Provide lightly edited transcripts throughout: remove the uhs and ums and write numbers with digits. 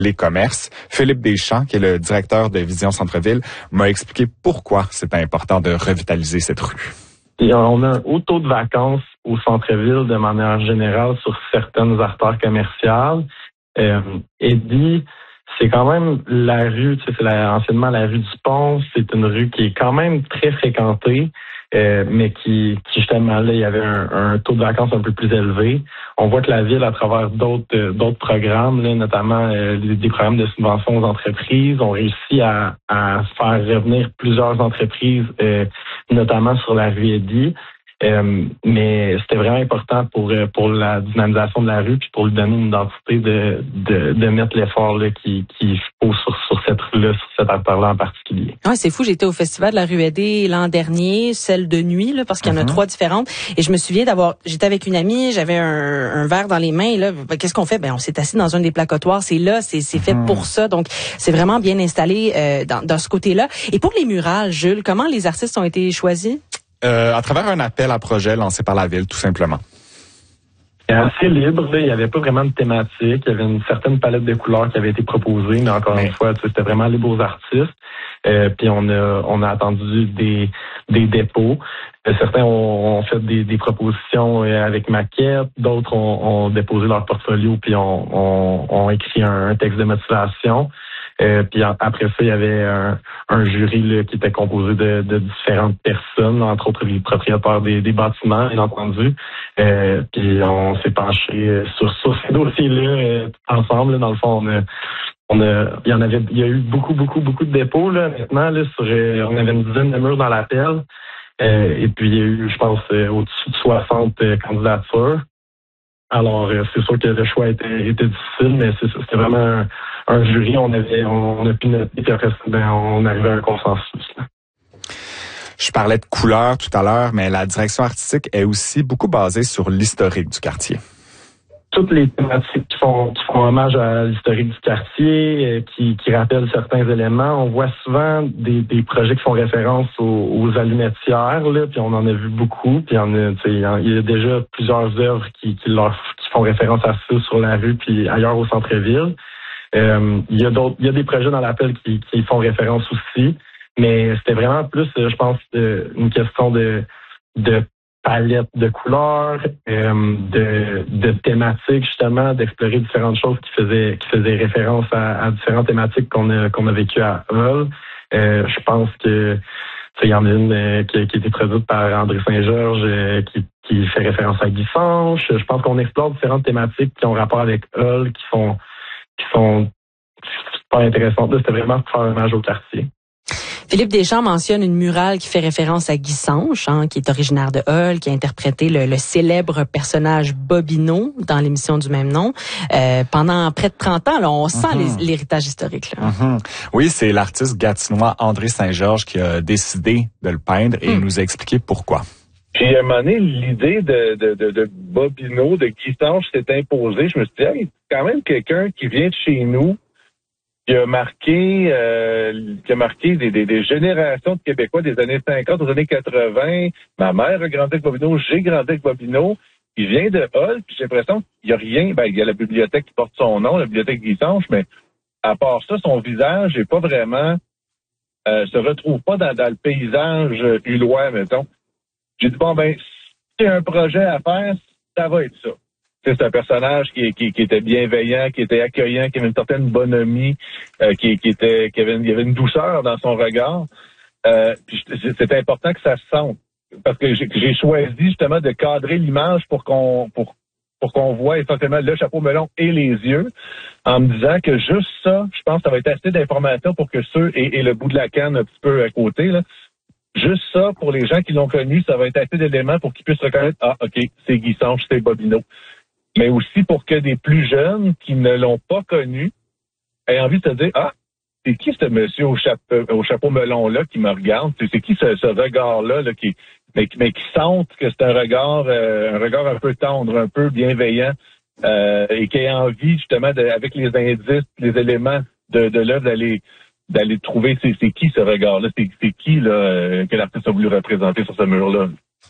les commerces. Philippe Deschamps, qui est le directeur de Vision Centre-Ville, m'a expliqué pourquoi c'est important de revitaliser cette rue. Et on a un haut taux de vacances au centre-ville de manière générale sur certaines artères commerciales. Eddy, c'est quand même la rue, c'est anciennement la rue du Pont. C'est une rue qui est quand même très fréquentée, mais qui justement là, il y avait un taux de vacances un peu plus élevé. On voit que la ville, à travers d'autres programmes, là, notamment des programmes de subvention aux entreprises, ont réussi à faire revenir plusieurs entreprises, notamment sur la rue Eddy. Mais c'était vraiment important pour la dynamisation de la rue puis pour lui donner une identité de mettre l'effort là qu'il faut sur cette rue-là, sur cette artère-là en particulier. Ouais, c'est fou. J'étais au festival de la rue Eddy l'an dernier, celle de nuit, là, parce qu'il y en a 3 différentes. Et je me souviens j'étais avec une amie, j'avais un verre dans les mains. Là, qu'est-ce qu'on fait? Ben, on s'est assis dans un des placotoirs. C'est là, c'est fait pour ça. Donc, c'est vraiment bien installé dans ce côté-là. Et pour les murales, Jules, comment les artistes ont été choisis? À travers un appel à projet lancé par la ville, tout simplement. C'est assez libre, là. Il n'y avait pas vraiment de thématique. Il y avait une certaine palette de couleurs qui avait été proposée, mais encore une fois, c'était vraiment libre aux artistes. Puis on a attendu des dépôts. Certains ont fait des propositions avec maquettes, d'autres ont déposé leur portfolio puis ont écrit un texte de motivation. Puis après ça, il y avait un jury là, qui était composé de différentes personnes, entre autres les propriétaires des bâtiments, bien entendu. Puis on s'est penché sur ces dossiers-là ensemble. Là, dans le fond, il y a eu beaucoup de dépôts là, maintenant. Là, on avait une dizaine de murs dans l'appel. Et puis il y a eu, je pense, au-dessus de 60 candidatures. Alors, c'est sûr que le choix était difficile, mais c'était vraiment un jury. On a pu noter, puis après ça, on arrivait à un consensus. Là. Je parlais de couleurs tout à l'heure, mais la direction artistique est aussi beaucoup basée sur l'historique du quartier. Toutes les thématiques qui font hommage à l'historique du quartier, qui rappellent certains éléments. On voit souvent des projets qui font référence aux allumettières, là, puis on en a vu beaucoup. Puis il y a déjà plusieurs œuvres qui font référence à ça sur la rue puis ailleurs au centre-ville. Il y a des projets dans l'appel qui font référence aussi, mais c'était vraiment plus, je pense, une question de palette de couleurs, de thématiques justement, d'explorer différentes choses qui faisaient référence à différentes thématiques qu'on a vécues à Hull. Je pense que il y en a une qui a été produite par André Saint-Georges qui fait référence à Guy Sanche. Je pense qu'on explore différentes thématiques qui ont rapport avec Hull, qui sont super intéressantes. Là, c'était vraiment pour faire hommage au quartier. Philippe Deschamps mentionne une murale qui fait référence à Guy Sanche, qui est originaire de Hull, qui a interprété le célèbre personnage Bobino dans l'émission du même nom. Pendant près de 30 ans, là, on sent l'héritage historique. Là. Oui, c'est l'artiste gatinois André Saint-Georges qui a décidé de le peindre et il nous a expliqué pourquoi. Puis à un moment donné, l'idée de Bobino, de Guy Sanche s'est imposée. Je me suis dit, hey, c'est quand même quelqu'un qui vient de chez nous, qui a marqué des générations de Québécois des années 50 aux années 80. Ma mère a grandi avec Bobino, j'ai grandi avec Bobino. Il vient de Hull, puis j'ai l'impression qu'il n'y a rien. Ben, il y a la bibliothèque qui porte son nom, la bibliothèque Guy Sanche, mais à part ça, son visage n'est pas vraiment se retrouve pas dans le paysage hullois, mettons. J'ai dit, bon, ben, s'il y a un projet à faire, ça va être ça. C'est un personnage qui était bienveillant, qui était accueillant, qui avait une certaine bonhomie, qui avait une douceur dans son regard. Puis c'était important que ça se sente. Parce que j'ai choisi justement de cadrer l'image pour qu'on voit essentiellement le chapeau melon et les yeux, en me disant que juste ça, je pense que ça va être assez d'informations pour que ceux, et le bout de la canne un petit peu à côté, là, juste ça, pour les gens qui l'ont connu, ça va être assez d'éléments pour qu'ils puissent reconnaître, ah, OK, c'est Guy Sanche, c'est Bobino. Mais aussi pour que des plus jeunes qui ne l'ont pas connu aient envie de se dire, ah, c'est qui ce monsieur au chapeau melon-là qui me regarde? C'est qui ce regard-là là, mais qui sentent que c'est un regard un peu tendre, un peu bienveillant, et qui a envie, justement, avec les indices, les éléments de l'œuvre, d'aller trouver c'est qui ce regard-là, c'est qui là que l'artiste a voulu représenter sur ce mur-là.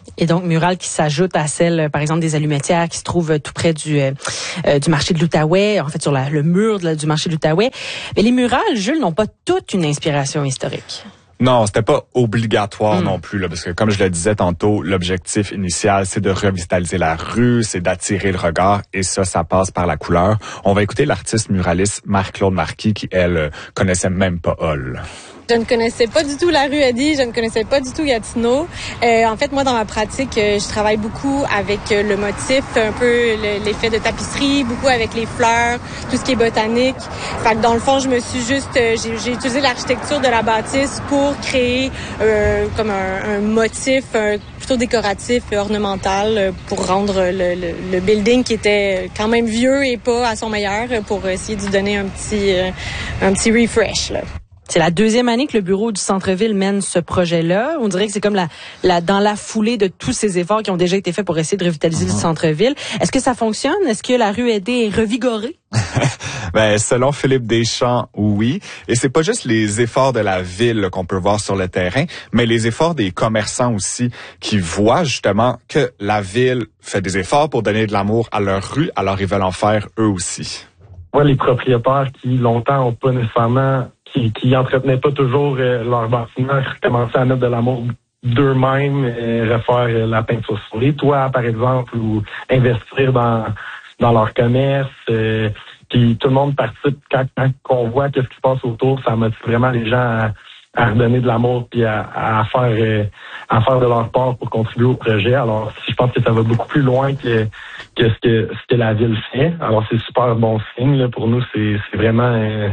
Et donc, mural qui s'ajoute à celle, par exemple, des allumetières qui se trouvent tout près du marché de l'Outaouais, en fait, sur le mur du marché de l'Outaouais. Mais les murales, Jules, n'ont pas toute une inspiration historique. Non, c'était pas obligatoire non plus, là, parce que comme je le disais tantôt, l'objectif initial, c'est de revitaliser la rue, c'est d'attirer le regard, et ça passe par la couleur. On va écouter l'artiste muraliste Marie-Claude Marquis, qui, elle, connaissait même pas Hull. Je ne connaissais pas du tout la rue Eddy, je ne connaissais pas du tout Gatineau. En fait, moi, dans ma pratique, je travaille beaucoup avec le motif, un peu l'effet de tapisserie, beaucoup avec les fleurs, tout ce qui est botanique. Fait que dans le fond, je me suis juste, j'ai utilisé l'architecture de la bâtisse pour créer comme un motif plutôt décoratif, ornemental, pour rendre le building qui était quand même vieux et pas à son meilleur, pour essayer de lui donner un petit refresh, là. C'est la deuxième année que le bureau du centre-ville mène ce projet-là. On dirait que c'est comme dans la foulée de tous ces efforts qui ont déjà été faits pour essayer de revitaliser le centre-ville. Est-ce que ça fonctionne? Est-ce que la rue Eddy est revigorée? Ben, selon Philippe Deschamps, oui. Et c'est pas juste les efforts de la ville qu'on peut voir sur le terrain, mais les efforts des commerçants aussi, qui voient justement que la ville fait des efforts pour donner de l'amour à leur rue, alors ils veulent en faire eux aussi. Ouais, les propriétaires qui longtemps ont pas nécessairement, qui entretenaient pas toujours leur bâtiment, recommençaient à mettre de l'amour d'eux-mêmes, refaire la peinture sur les toits, par exemple, ou investir dans leur commerce. Puis tout le monde participe quand on voit qu'est-ce qui se passe autour, ça motive vraiment les gens à redonner de l'amour puis à faire de leur part pour contribuer au projet. Alors, je pense que ça va beaucoup plus loin que ce que la ville fait. Alors, c'est super bon signe là, pour nous. C'est vraiment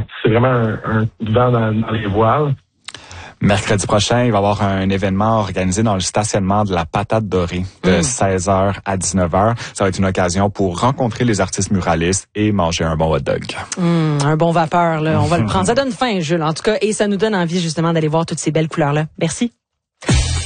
un vent dans les voiles. Mercredi prochain, il va y avoir un événement organisé dans le stationnement de la Patate Dorée de 16h à 19h. Ça va être une occasion pour rencontrer les artistes muralistes et manger un bon hot dog. Un bon vapeur, là. On va le prendre. Ça donne faim, Jules, en tout cas. Et ça nous donne envie, justement, d'aller voir toutes ces belles couleurs-là. Merci.